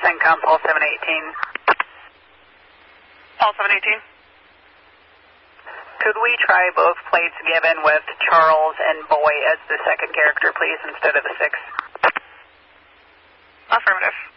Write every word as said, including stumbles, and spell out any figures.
CENTCOM, Paul seven eighteen. Paul seven eighteen. Could we try both plates given with Charles and Boy as the second character, please, instead of the six? Affirmative.